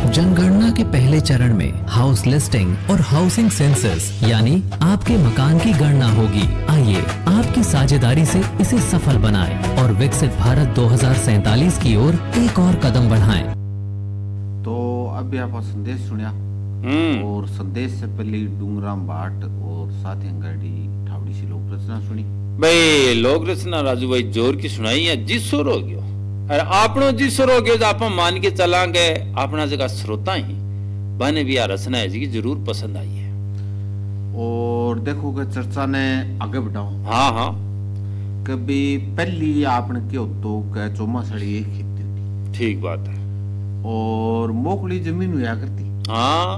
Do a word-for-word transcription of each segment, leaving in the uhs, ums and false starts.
जनगणना के पहले चरण में हाउस लिस्टिंग और हाउसिंग सेंसस यानी आपके मकान की गणना होगी। आइए आपकी साझेदारी से इसे सफल बनाएं और विकसित भारत दो हज़ार सैंतालीस की ओर एक और कदम बढ़ाएं। तो अभी आप संदेश सुनिया और संदेश से पहले डूंगराम भाट और साथ अंगाड़ी ठावड़ी सी लोक रचना सुनी। भाई लोक रचना राजू भाई जोर की सुनाई है जिस सुर हो गयो अरे आपनो जिस सुर हो गयो जो आप मान के चलांगे अपना जगह श्रोता ही बने भी आ रचना है जी की जरूर पसंद आई है। और देखो कि चर्चा ने आगे बढ़ाओ। हाँ हाँ कभी पहली आपने क्यों तो क्या चौमासड़ी एक खेती थी। ठीक बात है। और मोकली जमीन हुआ करती। हाँ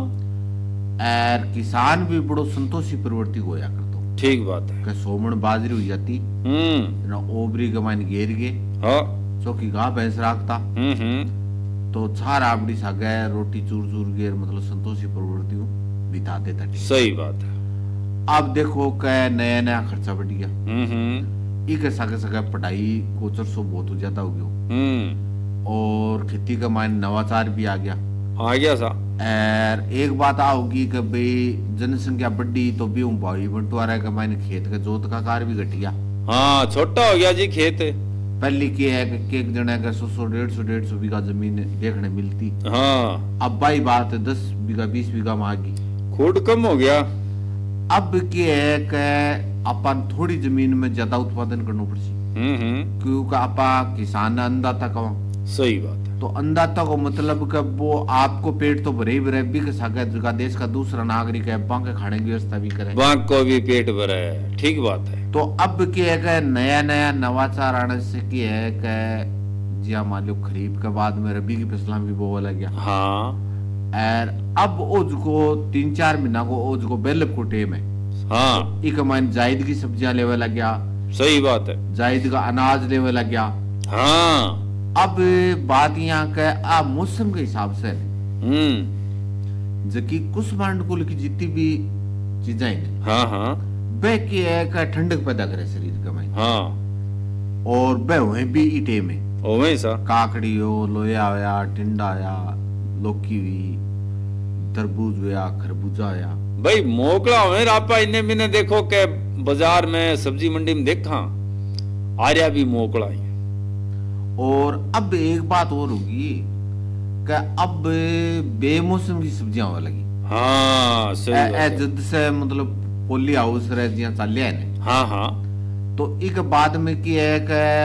और किसान भी बड़ो संतोषी प्रवृत्ति होया करतो। ठीक बात है। के सोमन बाजरी हुई जाती हम्म ना ओबरी गमान घेर गे हाँ चौकी घा भैंस राखता हम्म हम्म तो छार आपड़ी सागे रोटी चूर चूर गेर मतलब संतोषी प्रवृत्ति बिता देता। सही बात है। अब देखो क्या नया नया खर्चा बढ़ गया। हम्म हम्म एक सगे सगे पढ़ाई कोचर सो बहुत ज्यादा हो गयो हम्म और खेती का मान नवाचार भी आ गया आ गया सा। और एक बात आ होगी कि भाई जनसंख्या बढ़ी तो भी भाई बंटवारा का मायने खेत का जोत का कार्य भी घट गया। हाँ छोटा हो गया जी खेत। पहले क्या है कि एक जने का सौ सौ डेढ़ सौ डेढ़ सौ बीघा जमीन देखने मिलती। हाँ अब भाई बात दस बीघा बीस बीघा में आ गई। खूड कम हो गया। अब क्या है कि अपन थोड़ी जमीन में ज्यादा उत्पादन करना पड़सी हम्म हम्म क्योंकि आपा किसान अन्नदाता का सही बात है। तो अन्नदाता को मतलब कि वो आपको पेट तो भरे ही भरे भी के सागे जगह देश का दूसरा नागरिक है बांके खाने की व्यवस्था भी करे बांक को भी पेट भरा है। ठीक बात है। तो अब क्या है कि नया नया नवाचार आने से क्या है कि जी मान लो खरीफ के बाद में रबी की फसलें भी बोवा लग गया। हाँ और अब ओज को तीन चार महीना को ओज को बेलब को टेम है। हाँ एक मान जायद की सब्जियां लेवे लग गया। सही बात है। जायद का अनाज लेवे लग गया। हाँ अब बात यहाँ के आ मौसम के हिसाब से हम्म जबकि कुछ मांडकुल की जितनी भी चीजें हैं हाँ हाँ वह की है का ठंडक पैदा करे शरीर का में। हाँ और वह हुए भी इटे में ओवे सा काकड़ी हो लोया होया टिंडा आया लौकी हुई तरबूज हुआ खरबूजा हुआ। भाई मोकला हुए आपा इन्ने मैंने देखो के बाजार में सब्जी मंडी में देखा आर्या भी मोकला ही। और अब एक बात और होगी कि अब बेमौसम की सब्जियां होने लगी। हाँ सही बात है। जद से मतलब पोली हाउस रह जिया चलिया है। हाँ हाँ तो एक बाद में की है कि